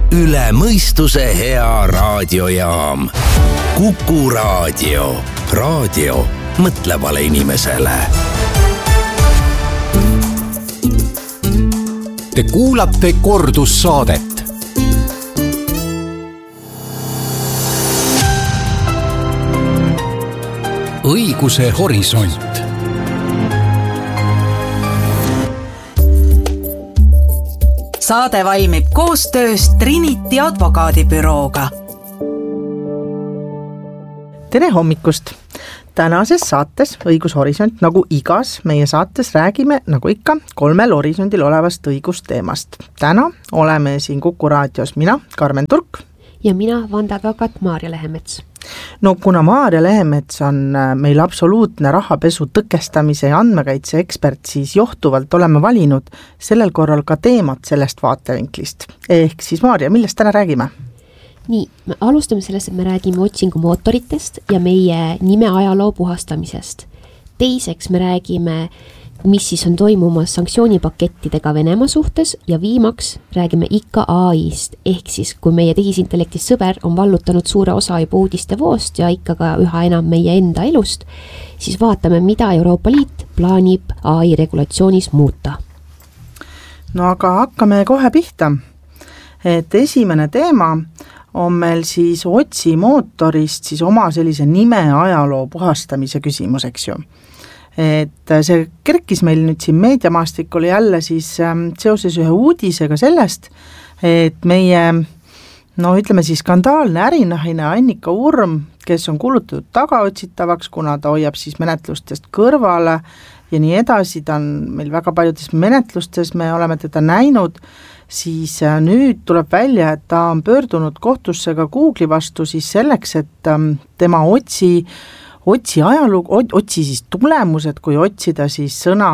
üle mõistuse hea raadiojaam. Kuku Raadio. Raadio mõtlevale inimesele. Te kuulate kordussaadet. Õiguse horisont. Saade valmib koostöös Trinity advokaadibürooga. Tere hommikust! Tänases saates Õigushorisont, nagu igas meie saates räägime, nagu ikka, 3 horisondil olevast õigusteemast. Täna oleme siin Kuku Raadios mina, Karmen Turk. Ja mina, vandeadvokaat Maarja Lehemets. No kuna Maarja Lehemets on meil absoluutne rahapesu tõkestamise ja andmekaitse ekspert, siis johtuvalt oleme valinud sellel korral ka teemat sellest vaatevinklist. Ehk siis Maarja, millest täna räägime? Nii, me alustame sellest, et me räägime otsingumootoritest ja meie nime ajaloo puhastamisest. Teiseks me räägime, mis siis on toimumas sanktsioonipakettidega Venemaa suhtes ja viimaks räägime ikka AI-st, ehk siis kui meie tehisintellektist sõber on vallutanud suure osa juba uudistevoost ja ikka ka üha enam meie enda elust, siis vaatame, mida Euroopa Liit plaanib AI regulatsioonis muuta. No aga hakkame kohe pihta, et esimene teema on meil siis otsimootorist siis oma sellise nime ajaloo puhastamise küsimuseks ju. Et see kerkis meil nüüd siin meediamaastikul jälle siis seoses ühe uudisega sellest, et meie, ütleme siis skandaalne ärinaine Annika Urm, kes on kuulutatud tagaotsitavaks, kuna ta hoiab siis menetlustest kõrvale ja nii edasi, ta on meil väga paljudes menetlustes, me oleme teda näinud, siis nüüd tuleb välja, et ta on pöördunud kohtusse ka Google'i vastu siis selleks, et tema otsi siis tulemused, kui otsida siis sõna,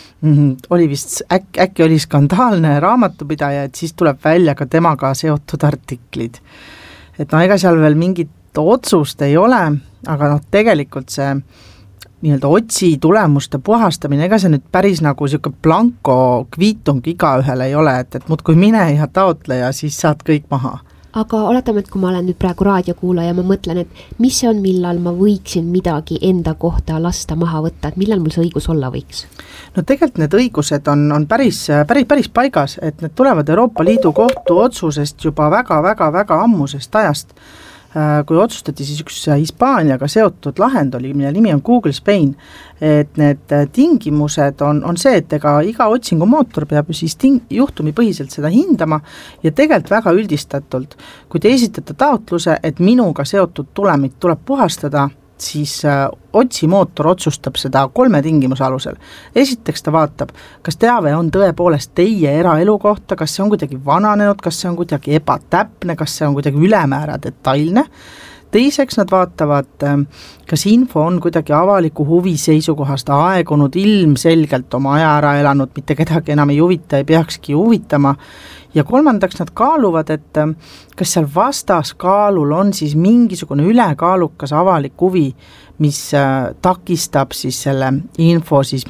oli vist, äkki oli skandaalne raamatupidaja, et siis tuleb välja ka temaga seotud artiklid. Et ega seal veel mingit otsust ei ole, aga tegelikult see nii-öelda otsi tulemuste puhastamine, ega see nüüd päris nagu siuke blanko kviitung igaühel ei ole, et muudkui mine ja taotle ja siis saad kõik maha. Aga oletame, et kui ma olen nüüd praegu raadiokuulaja, ma mõtlen, et mis see on, millal ma võiksin midagi enda kohta lasta maha võtta, et millal mul see õigus olla võiks? No tegelikult need õigused on päris paigas, et need tulevad Euroopa Liidu kohtu otsusest juba väga ammusest ajast, kui otsustati siis üks Hispaaniaga seotud lahend oli, mille nimi on Google Spain, et need tingimused on see, et iga otsingumootor peab siis juhtumipõhiselt seda hindama ja tegelikult väga üldistatult, kui te esitate taotluse, et minuga seotud tulemit tuleb puhastada, siis otsimootor otsustab seda 3 tingimuse alusel. Esiteks ta vaatab, kas teave on tõepoolest teie eraelu kohta, kas see on kuidagi vananenud, kas see on kuidagi ebatäpne, kas see on kuidagi ülemäära detailne. Teiseks nad vaatavad, kas info on kuidagi avaliku huvi seisukohast aegunud, ilmselgelt oma aja ära elanud, mitte kedagi enam ei huvita, ei peakski huvitama. Ja kolmandaks nad kaaluvad, et kas seal vastaskaalul on siis mingisugune ülekaalukas avalik huvi, mis takistab siis selle info siis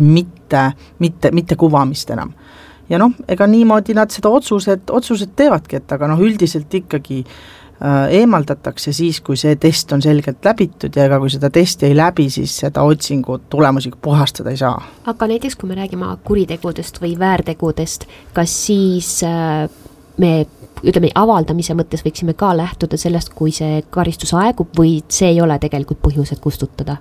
mitte kuvamist enam. Ja ega niimoodi nad seda otsused teevadki, et aga üldiselt ikkagi eemaldatakse siis, kui see test on selgelt läbitud ja ega kui seda testi ei läbi, siis seda otsingu tulemusi puhastada ei saa. Aga näiteks, kui me räägime kuritegudest või väärtegudest, kas siis me avaldamise mõttes võiksime ka lähtuda sellest, kui see karistus aegub või see ei ole tegelikult põhjused kustutada?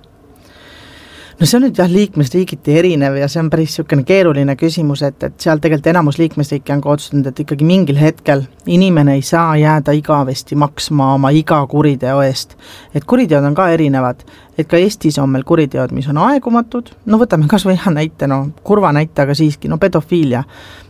No see on nüüd liikmesriigiti erinev ja see on päris niisugune keeruline küsimus, et seal tegelikult enamus liikmesriiki on ka otsustanud, et ikkagi mingil hetkel inimene ei saa jääda igavesti maksma oma iga kuriteo eest. Et kuriteod on ka erinevad, et ka Eestis on meil kuriteod, mis on aegumatud, võtame kas või hea näite, kurva näite, aga siiski, pedofiilia,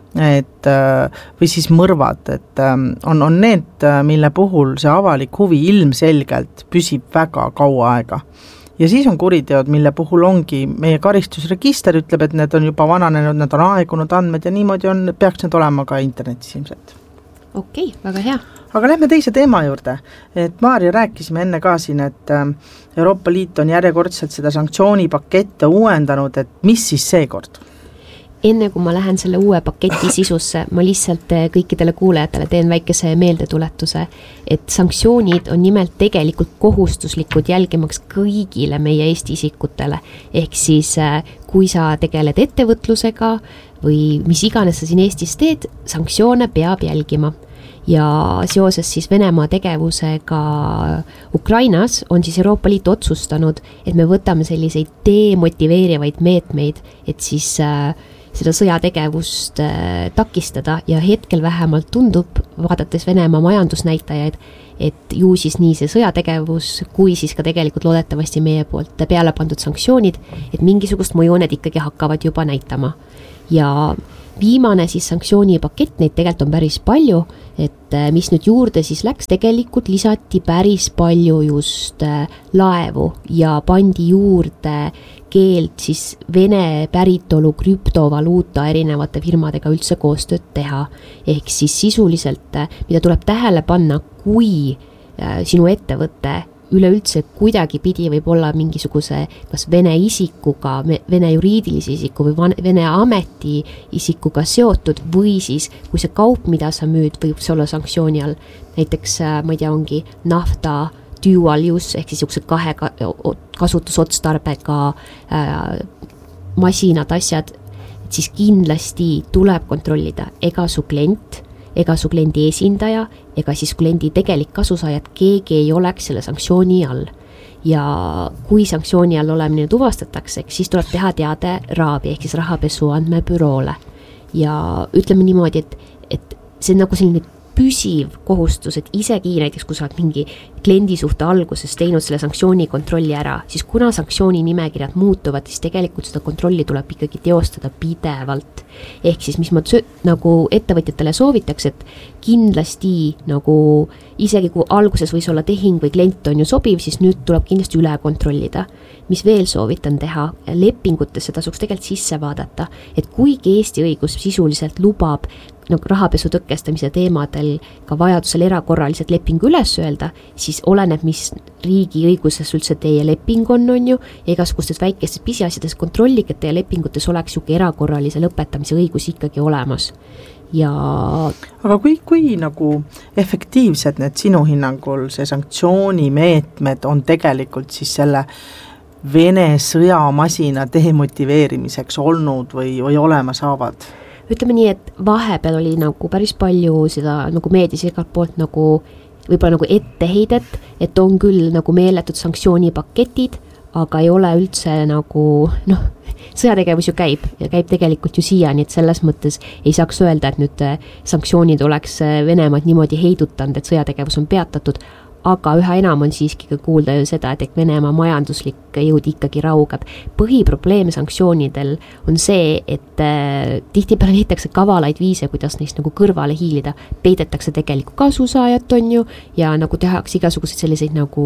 või siis mõrvad, et on need, mille puhul see avalik huvi ilmselgelt püsib väga kaua aega. Ja siis on kuriteod, mille puhul ongi meie karistusregister ütleb, et need on juba vananenud, need on aegunud andmed ja niimoodi peaks need olema ka internetis ilmselt. Okei, väga hea. Aga lähme teise teema juurde, et Maarja rääkisime enne ka siin, et Euroopa Liit on järjekordselt seda sanktsioonipakette uuendanud, et mis siis seekord? enne kui ma lähen selle uue paketi sisusse, ma lihtsalt kõikidele kuulajatele teen väikese meeldetuletuse, et sanktsioonid on nimelt tegelikult kohustuslikud jälgimaks kõigile meie Eesti isikutele. Ehk siis, kui sa tegeled ettevõtlusega või mis iganes sa siin Eestis teed, sanktsioone peab jälgima. Ja seoses siis Venemaa tegevusega Ukrainas on siis Euroopa Liit otsustanud, et me võtame selliseid demotiveerivaid meetmeid, et siis seda sõjategevust takistada ja hetkel vähemalt tundub, vaadates Venemaa majandusnäitajaid, et ju siis nii see sõjategevus, kui siis ka tegelikult loodetavasti meie poolt peale pandud sanktsioonid, et mingisugust mõju need ikkagi hakkavad juba näitama. Ja viimane siis sanktsioonipakett, neid tegelikult on päris palju, et mis nüüd juurde siis läks, tegelikult lisati päris palju just laevu ja pandi juurde keeld siis Vene päritolu krüptovaluuta erinevate firmadega üldse koostööd teha. Ehk siis sisuliselt, mida tuleb tähele panna, kui sinu ettevõte üleüldse kuidagi pidi võib olla mingisuguse kas Vene isikuga, Vene juriidilise isiku või Vene ameti isikuga seotud või siis, kui see kaup, mida sa müüd, võib see olla sanktsiooni all. Näiteks, ma ei tea, ongi nafta dual use ehk siis niisugused kahe kasutusotstarbega masinad, asjad, siis kindlasti tuleb kontrollida, ega su klient, ega su kliendi esindaja, ega siis kliendi tegelik kasusaajad, keegi ei oleks selle sanktsiooni all. Ja kui sanktsiooni all olemine tuvastatakse, siis tuleb teha teade RAB-i ehk siis rahapesu andmebüroole. Ja ütleme niimoodi, et see on nagu selline püsiv kohustus, et isegi näiteks, kui sa oled mingi kliendi suhte alguses teinud selle sanktsiooni kontrolli ära, siis kuna sanktsiooni nimekirjad muutuvad, siis tegelikult seda kontrolli tuleb ikkagi teostada pidevalt. Ehk siis, mis ma nagu ettevõtjatele soovitaks, et kindlasti nagu isegi kui alguses võis olla tehing või klient on ju sobiv, siis nüüd tuleb kindlasti üle kontrollida. Mis veel soovitan teha, lepingutesse tasuks tegelikult sisse vaadata, et kuigi Eesti õigus sisuliselt lubab rahapesu tõkestamise teemadel ka vajadusel erakorraliselt lepingu üles öelda, siis oleneb, mis riigi õiguses üldse teie leping on ju, ja igasugustes väikestes pisiasjades kontrollige, et teie lepingutes oleks juke erakorralise lõpetamise õigus ikkagi olemas. Ja aga kui nagu efektiivsed need sinu hinnangul see sanktsioonimeetmed on tegelikult siis selle Vene sõjamasina demotiveerimiseks olnud või olema saavad? Ütleme nii, et vahepeal oli nagu päris palju seda nagu meedias igalt poolt nagu võib-olla nagu etteheidet, et on küll nagu meeletud sanktsioonipaketid, aga ei ole üldse nagu sõjategevus ju käib ja käib tegelikult ju siiani, et selles mõttes ei saaks öelda, et nüüd sanktsioonid oleks Venemaad niimoodi heidutanud, et sõjategevus on peatatud, aga üha enam on siiski kuulda ju seda, et Venemaa majanduslik jõud ikkagi raugab. Põhiprobleem sanktsioonidel on see, et tihtipeale leitakse kavalaid viise, kuidas neist nagu kõrvale hiilida. Peidetakse tegelikult kasusaajat on ju ja nagu tehakse igasuguseid selliseid nagu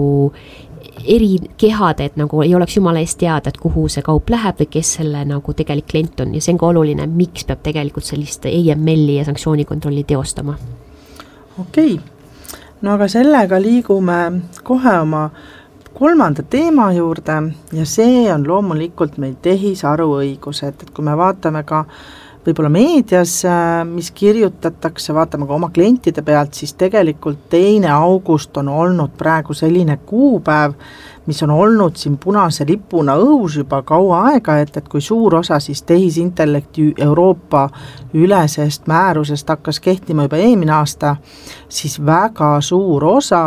eri kehade, et nagu ei oleks jumala eest teada, et kuhu see kaup läheb või kes selle nagu tegelik klient on ja see on ka oluline, miks peab tegelikult sellist EML-i ja sanktsioonikontrolli teostama. Okei. No aga sellega liigume kohe oma kolmanda teema juurde ja see on loomulikult meil tehisaruõigused, et kui me vaatame ka võib-olla meedias, mis kirjutatakse, vaatame ka oma klientide pealt, siis tegelikult 2. august on olnud praegu selline kuupäev, mis on olnud siin punase lipuna õhus juba kaua aega, et kui suur osa siis tehisintellekti Euroopa ülesest määrusest hakkas kehtima juba eelmine aasta, siis väga suur osa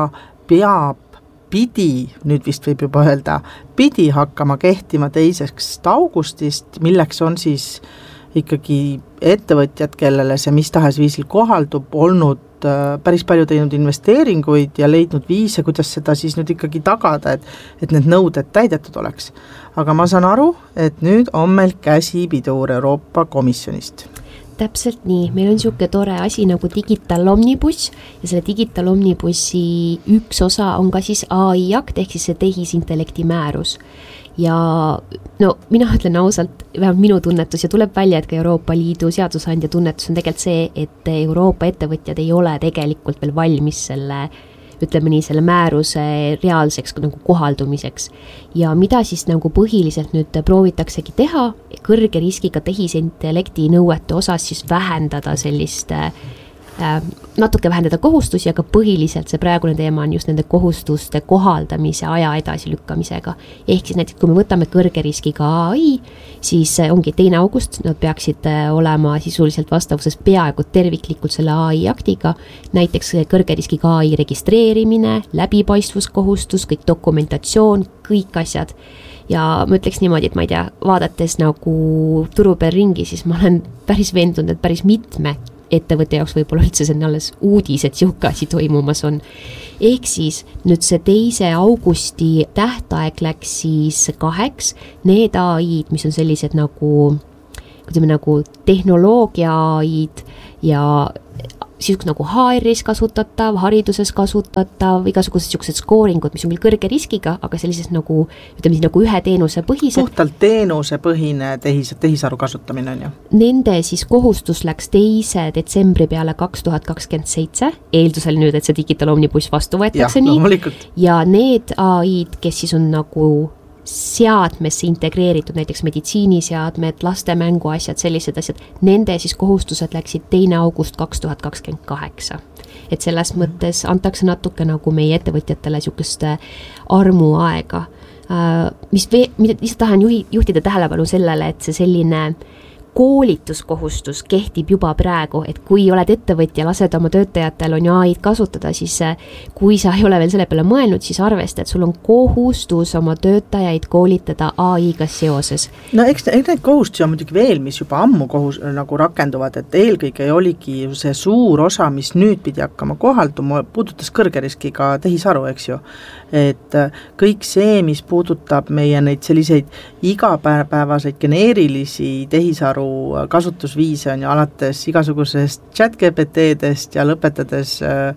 nüüd vist võib juba öelda, pidi hakkama kehtima 2. augustist, milleks on siis ikkagi ettevõtjad, kellele see mis tahes viisil kohaldub, olnud päris palju teinud investeeringuid ja leidnud viise, kuidas seda siis nüüd ikkagi tagada, et need nõuded täidetud oleks. Aga ma saan aru, et nüüd on meil käsipidur Euroopa Komisjonist. Täpselt nii, meil on niisugune tore asi nagu Digital Omnibus ja selle Digital Omnibussi üks osa on ka siis AI-akt ehk siis see tehisintellekti määrus. Ja mina ütlen ausalt, vähemalt minu tunnetus ja tuleb välja, et ka Euroopa Liidu seadusandja tunnetus on tegelikult see, et Euroopa ettevõtjad ei ole tegelikult veel valmis selle ütleme nii, selle määruse reaalseks nagu kohaldumiseks. Ja mida siis nagu põhiliselt nüüd proovitaksegi teha, kõrge riskiga tehisintellekti nõuete osas siis vähendada sellist natuke vähendada kohustusi, aga põhiliselt see praegune teema on just nende kohustuste kohaldamise aja edasilükkamisega. Ehk siis näiteks, kui me võtame kõrge riskiga AI, siis ongi 2. august, nad peaksid olema sisuliselt vastavuses peaaegu terviklikult selle AI aktiga, näiteks kõrge riskiga AI registreerimine, läbipaistvuskohustus, kõik dokumentatsioon, kõik asjad. Ja ma ütleks niimoodi, et ma ei tea, vaadates nagu turu peal ringi, siis ma olen päris veendunud, et päris mitme ettevõtte jaoks võib-olla üldse see on alles uudis, et sihuke asi toimumas on. Ehk siis nüüd see 2. augusti tähtaeg läks siis 2, need AI-d, mis on sellised nagu, ütleme nagu tehnoloogia AI-d ja siis nagu HR-is kasutatav, hariduses kasutatav, igasugused siuksed skooringud, mis on küll kõrge riskiga, aga sellises nagu, ütleme nagu ühe teenuse põhised. Puhtalt teenusepõhine tehisaru kasutamine on ju? Nende siis kohustus läks 2. detsembri peale 2027, eeldusel nüüd, et see Digital Omnibus vastu võetakse ja, nii. Ja need AI-d, kes siis on nagu seadmesse integreeritud, näiteks meditsiiniseadmed, laste mänguasjad, sellised asjad, nende siis kohustused läksid 2. august 2028. Et selles mõttes antakse natuke nagu meie ettevõtjatele siukest armuaega. Mis tahan juhtida tähelepanu sellele, et see selline koolituskohustus kehtib juba praegu, et kui oled ettevõtja, lased oma töötajatel on ju AI-d kasutada, siis kui sa ei ole veel selle peale mõelnud, siis arvesta, et sul on kohustus oma töötajaid koolitada AI-ga seoses. No eks need kohustusi on muidugi veel, mis juba ammu nagu rakenduvad, et eelkõige oligi see suur osa, mis nüüd pidi hakkama kohalduma, puudutas kõrge riskiga tehisaru, eks ju. Et kõik see, mis puudutab meie neid selliseid igapäevaseid geneerilisi tehisaru kasutusviise on ju alates igasugusest chat-GPT-dest ja lõpetades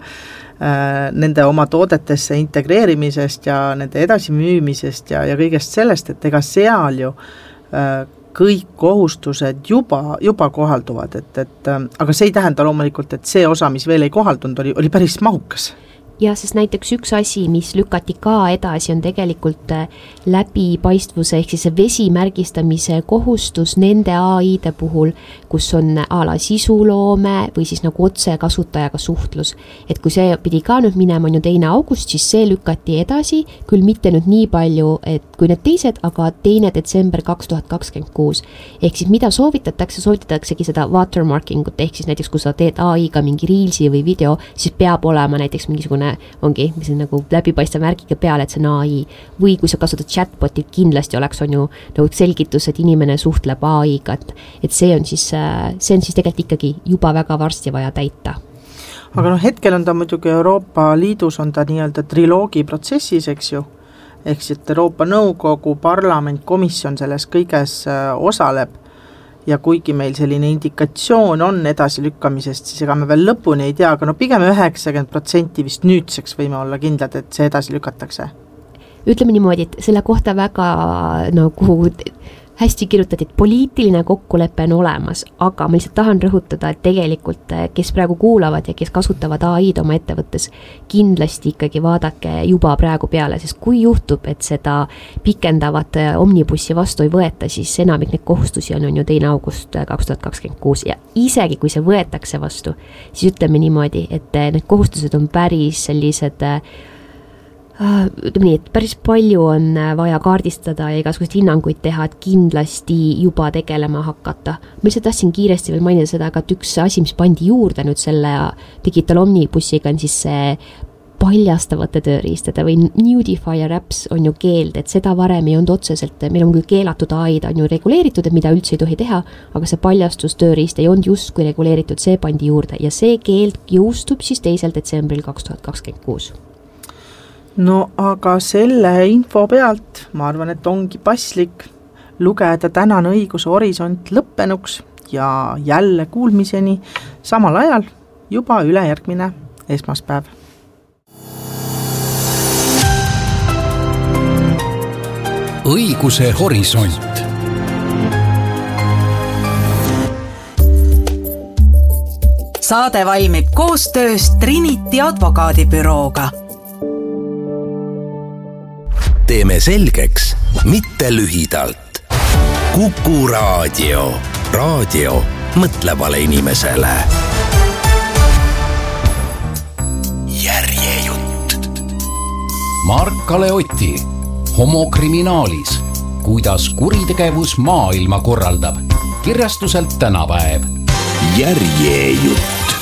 nende oma toodetesse integreerimisest ja nende edasimüümisest ja kõigest sellest, et ega seal ju kõik kohustused juba kohalduvad, aga see ei tähenda loomulikult, et see osa, mis veel ei kohaldunud, oli päris mahukas. Ja sest näiteks üks asi, mis lükati ka edasi, on tegelikult läbipaistvuse ehk siis vesimärgistamise kohustus nende AI-de puhul, kus on ala sisuloome või siis nagu otse kasutajaga suhtlus. Et kui see pidi ka nüüd minema on ju 2. august, siis see lükati edasi, küll mitte nüüd nii palju, et kui need teised, aga 2. detsember 2026. Ehk siis mida soovitataksegi seda watermarkingut, ehk siis näiteks kui sa teed AI-ga mingi reelsi või video, siis peab olema näiteks mingisugune ongi, mis on nagu läbipaistva märgiga peale, et see on AI. Või kui sa kasutad chatbotit, kindlasti oleks on ju nagu selgitus, et inimene suhtleb AI-ga, et see on siis tegelikult ikkagi juba väga varsti vaja täita. Aga hetkel on ta muidugi Euroopa Liidus on ta nii-öelda triloogi protsessis, eks ju, ehk siis Euroopa Nõukogu, parlament, komisjon selles kõiges osaleb. Ja kuigi meil selline indikatsioon on edasilükkamisest, siis ega me veel lõpuni ei tea, aga pigem 90% vist nüüdseks võime olla kindlad, et see edasi lükatakse. Ütleme niimoodi, et selle kohta väga nagu hästi kirjutati, et poliitiline kokkulepe on olemas, aga ma lihtsalt tahan rõhutada, et tegelikult kes praegu kuulavad ja kes kasutavad AI-d oma ettevõttes, kindlasti ikkagi vaadake juba praegu peale, sest kui juhtub, et seda pikendavat omnibussi vastu ei võeta, siis enamik neid kohustusi on ju 2. august 2026 ja isegi kui see võetakse vastu, siis ütleme niimoodi, et need kohustused on päris sellised ütleme nii, et päris palju on vaja kaardistada ja igasugust hinnanguid teha, et kindlasti juba tegelema hakata. Ma lihtsalt tahtsin kiiresti veel mainida seda, et üks asi, mis pandi juurde nüüd selle Digital Omnibussiga on siis see paljastavate tööriistade või nudifier apps on ju keeld, et seda varem ei olnud otseselt, meil on küll keelatud AI-d on ju reguleeritud, et mida üldse ei tohi teha, aga see paljastus tööriist ei olnud just kui reguleeritud, see pandi juurde ja see keeld jõustub siis 2. detsembril 2026. No aga selle info pealt ma arvan, et ongi paslik lugeda tänane õiguse horisont lõppenuks ja jälle kuulmiseni samal ajal juba ülejärgmine esmaspäev. Õiguse horisont. Saade valmib koostöös Trinity advokaadibürooga. teeme selgeks, mitte lühidalt. Kuku Raadio. Raadio mõtlevale inimesele. Järjejutt. Mark-Kalev Oti, Homokriminaalis. Kuidas kuritegevus maailma korraldab. Kirjastuselt Tänapäev. Järjejutt.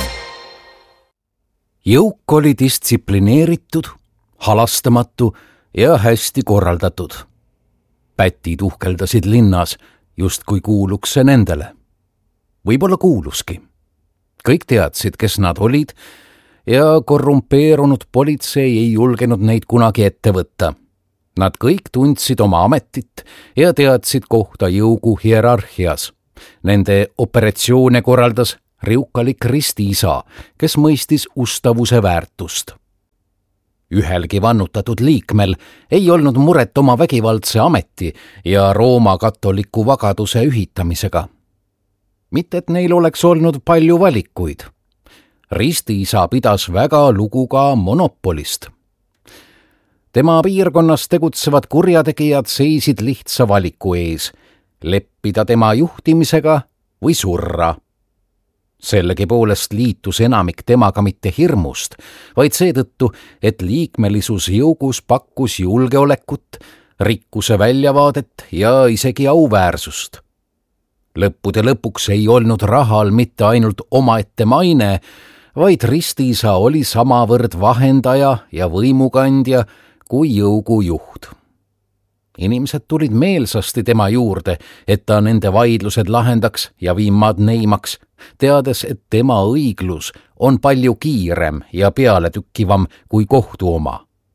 Jõuk oli distsiplineeritud, halastamatu ja hästi korraldatud. Pätid uhkeldasid linnas, just kui kuuluks see nendele. Võib-olla kuuluski. Kõik teadsid, kes nad olid ja korrumpeerunud politsei ei julgenud neid kunagi ette võtta. Nad kõik tundsid oma ametit ja teadsid kohta jõugu hierarhias. Nende operatsioone korraldas riukalik ristiisa, kes mõistis ustavuse väärtust. Ühelgi vannutatud liikmel ei olnud muret oma vägivaldse ameti ja Rooma katoliku vagaduse ühitamisega. Mitte, et neil oleks olnud palju valikuid. Ristiisa pidas väga lugu ka monopolist. Tema piirkonnas tegutsevad kurjategijad seisid lihtsa valiku ees, leppida tema juhtimisega või surra. Sellegi poolest liitus enamik temaga mitte hirmust, vaid seetõttu, et liikmelisus jõugus pakkus julgeolekut, rikkuse väljavaadet ja isegi auväärsust. Lõppude lõpuks ei olnud rahal mitte ainult omaette maine, vaid ristiisa oli samavõrd vahendaja ja võimukandja kui jõugu juht. Inimesed tulid meelsasti tema juurde, et ta nende vaidlused lahendaks ja viimad neimaks, teades, et tema õiglus on palju kiirem ja pealetükkivam kui kohtu oma.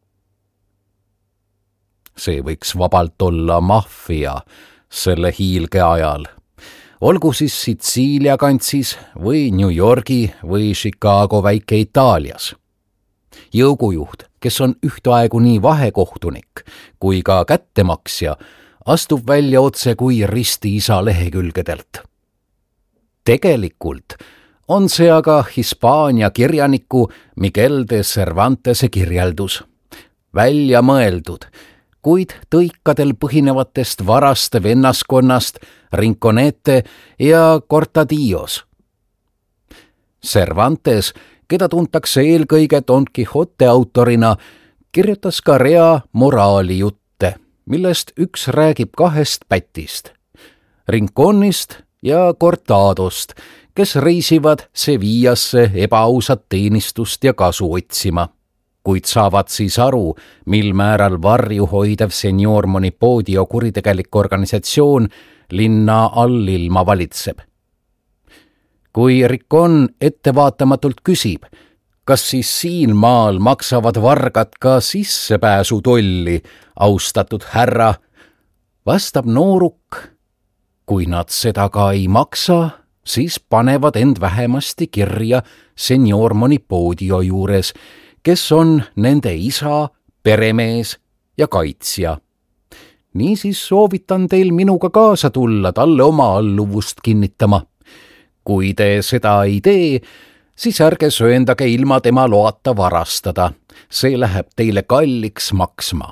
See võiks vabalt olla maffia selle hiilge ajal. Olgu siis Sitsiilia kantsis või New Yorgi või Chicago väike Itaalias. Jõugujuht, kes on ühtaegu nii vahekohtunik kui ka kättemaksja, astub välja otse kui ristiisa lehekülgedelt. Tegelikult on see aga Hispaania kirjaniku Miguel de Cervantese kirjeldus. Välja mõeldud, kuid tõikadel põhinevatest varaste vennaskonnast Rinconete ja Cortadillos. Cervantes, keda tuntakse eelkõige Don Quixote autorina, kirjutas ka rea moraalijutte, millest üks räägib kahest pätist, Rinconist ja Cortadost, kes reisivad Sevillasse ebaausat teenistust ja kasu otsima, kuid saavad siis aru, mil määral varjuhoidev senior Monipodio kuritegelik organisatsioon linna allilma valitseb. Kui Rincon ettevaatamatult küsib, kas siis siin maal maksavad vargad ka sissepääsutolli, austatud härra, vastab nooruk, kui nad seda ka ei maksa, siis panevad end vähemasti kirja senior Monipodio juures, kes on nende isa, peremees ja kaitsja. Niisiis soovitan teil minuga kaasa tulla talle oma alluvust kinnitama. Kui te seda ei tee, siis ärge sööndage ilma tema loata varastada. See läheb teile kalliks maksma.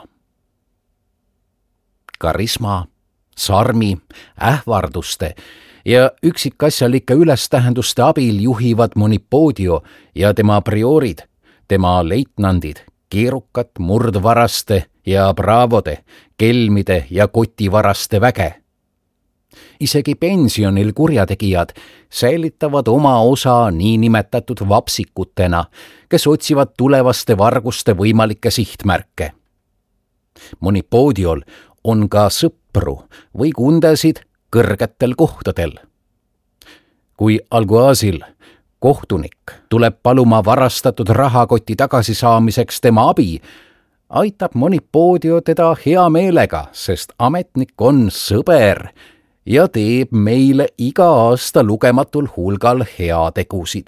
Karisma, sarmi, ähvarduste ja üksikasjalike ülestähenduste abil juhivad Monipodio ja tema priorid, tema leitnandid, keerukat murdvaraste ja braavode, kelmide ja kotivaraste väge. Isegi pensionil kurjategijad säilitavad oma osa niinimetatud vapsikutena, kes otsivad tulevaste varguste võimalikke sihtmärke. Monipodiol on ka sõpru või kundesid kõrgetel kohtadel. Kui alguaasil kohtunik tuleb paluma varastatud rahakoti tagasisaamiseks tema abi, aitab Monipodio teda hea meelega, sest ametnik on sõber ja teeb meile iga aasta lugematul hulgal heategusid.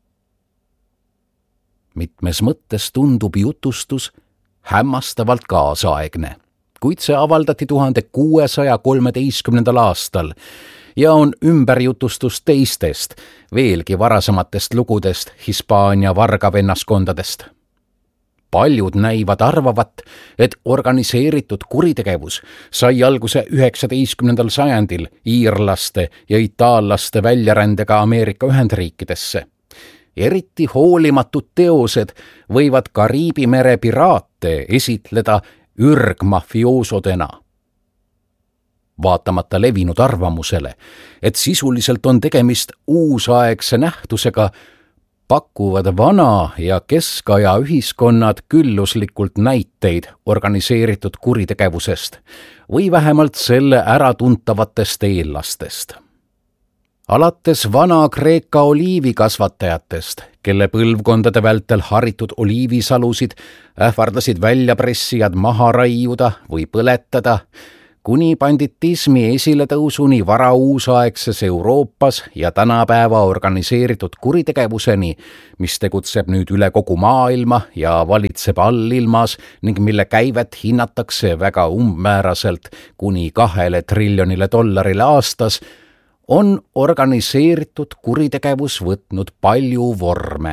Mitmes mõttes tundub jutustus hämmastavalt kaasaegne, kuid see avaldati 1613. aastal ja on ümberjutustus teistest, veelgi varasematest lugudest Hispaania vargavennaskondadest. Paljud näivad arvavat, et organiseeritud kuritegevus sai alguse 19. sajandil iirlaste ja itaallaste väljarändega Ameerika Ühendriikidesse. Eriti hoolimatud teosed võivad Kariibi mere piraate esitleda ürgmafioosodena. Vaatamata levinud arvamusele, et sisuliselt on tegemist uusaegse nähtusega, pakuvad vana- ja keskaja ühiskonnad külluslikult näiteid organiseeritud kuritegevusest või vähemalt selle äratuntavatest eellastest. Alates Vana-Kreeka oliivikasvatajatest, kelle põlvkondade vältel haritud oliivisalusid ähvardasid väljapressijad maha raiuda või põletada, kuni banditismi esiletõusuni varauusaegses Euroopas ja tänapäeva organiseeritud kuritegevuseni, mis tegutseb nüüd üle kogu maailma ja valitseb allilmas ning mille käivet hinnatakse väga umbmääraselt kuni $2 triljonile aastas, on organiseeritud kuritegevus võtnud palju vorme.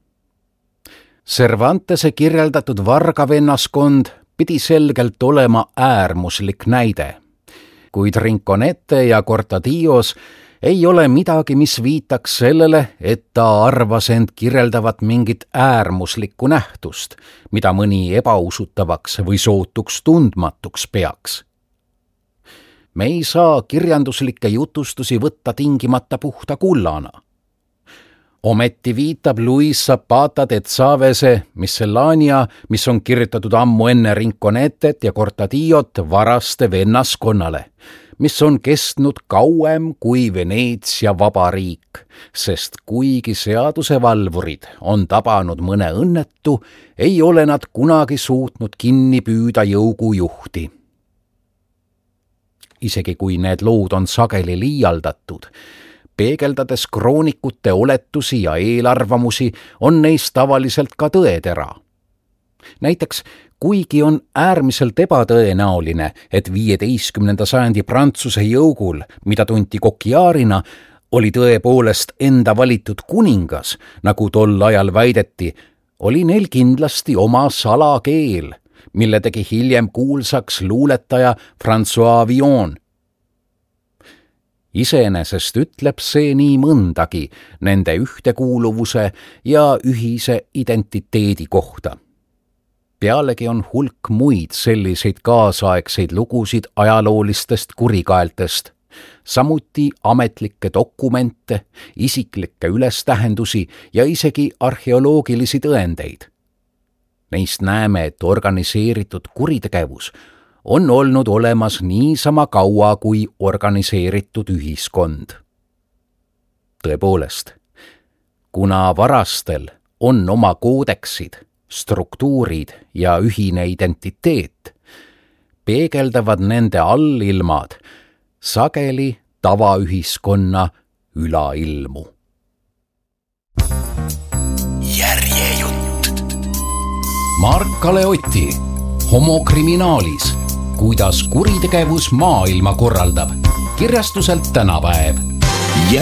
Cervantese kirjeldatud vargavennaskond pidi selgelt olema äärmuslik näide, kuid Rinconete ja Cortadillos ei ole midagi, mis viitaks sellele, et ta arvas end kirjeldavat mingit äärmuslikku nähtust, mida mõni ebausutavaks või sootuks tundmatuks peaks. Me ei saa kirjanduslikke jutustusi võtta tingimata puhta kullana. Ometi viitab Luis Zapata de Chavese Miscellanea, mis on kirjutatud ammu enne Rinconetet ja Cortadillot, varaste vennaskonnale, mis on kestnud kauem kui Veneetsia vabariik, sest kuigi seadusevalvurid on tabanud mõne õnnetu, ei ole nad kunagi suutnud kinni püüda jõugujuhti. Isegi kui need lood on sageli liialdatud, peegeldades kroonikute oletusi ja eelarvamusi, on neist tavaliselt ka tõetera. Näiteks, kuigi on äärmiselt ebatõenäoline, et 15. sajandi Prantsuse jõugul, mida tunti Coquillardina, oli tõepoolest enda valitud kuningas, nagu tol ajal väideti, oli neil kindlasti oma salakeel, mille tegi hiljem kuulsaks luuletaja François Villon. Iseenesest ütleb see nii mõndagi nende ühtekuuluvuse ja ühise identiteedi kohta. Pealegi on hulk muid selliseid kaasaegseid lugusid ajaloolistest kurikaeltest, samuti ametlikke dokumente, isiklikke ülestähendusi ja isegi arheoloogilisi tõendeid. Neist näeme, et organiseeritud kuritegevus on olnud olemas niisama kaua kui organiseeritud ühiskond. Tõepoolest, kuna varastel on oma koodeksid, struktuurid ja ühine identiteet, peegeldavad nende allilmad sageli tavaühiskonna ülailmu. Järjejutt. Mark Kaleotti, Homo kriminaalis, kuidas kuritegevus maailma korraldab, kirjastuselt Tänapäev